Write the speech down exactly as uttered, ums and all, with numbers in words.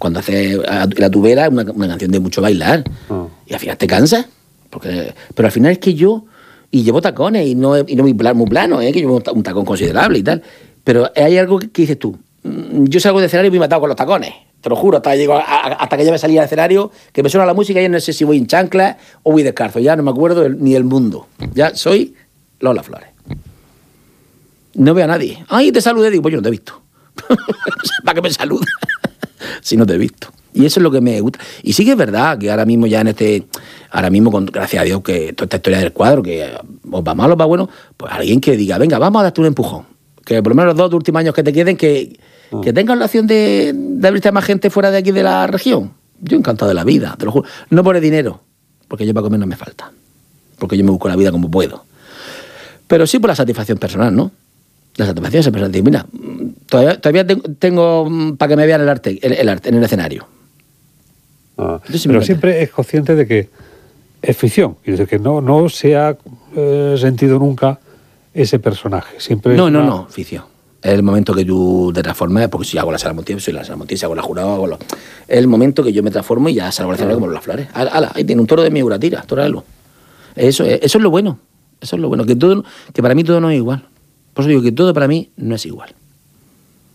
cuando haces La Tubera es una, una canción de mucho bailar. Uh. Y al final te cansas. Porque, pero al final es que yo... Y llevo tacones y no, y no muy, plano, muy plano, ¿eh? Que llevo un tacón considerable y tal. Pero hay algo que, que dices tú. Yo salgo del escenario y me he matado con los tacones. Te lo juro, hasta, llego a, hasta que ya me salí al escenario, que me suena la música y ya no sé si voy en chancla o voy descalzo. Ya no me acuerdo el, ni el mundo. Ya soy Lola Flores. No veo a nadie. Ay, te saludé. Digo, pues yo no te he visto. ¿Para qué me saludas? Si no te he visto. Y eso es lo que me gusta. Y sí que es verdad que ahora mismo ya en este... Ahora mismo, con, gracias a Dios, que toda esta historia del cuadro, que os va mal o va bueno, pues alguien que diga, venga, vamos a darte un empujón. Que por lo menos los dos últimos años que te queden, que, uh. que tengas la opción de, de abrirte a más gente fuera de aquí de la región. Yo encantado de la vida, te lo juro. No por el dinero, porque yo para comer no me falta. Porque yo me busco la vida como puedo. Pero sí por la satisfacción personal, ¿no? La satisfacción personal. Decir, mira, todavía, todavía tengo, tengo para que me vean el arte, el, el arte en el escenario. Ah, sí pero siempre es consciente de que es ficción, y de que no, no se ha eh, sentido nunca ese personaje. Siempre no, es no, una... no, ficción. Es el momento que tú te transformas, porque si hago la Sala Montiel, soy la Sala Montiel, si hago la Jurado, hago lo... Es el momento que yo me transformo y ya salgo al escenario como las flores. Ala, ala, ahí tiene un toro de mi tira, tóralo. Eso es, eso es lo bueno, eso es lo bueno, que, todo, que para mí todo no es igual. Por eso digo que todo para mí no es igual.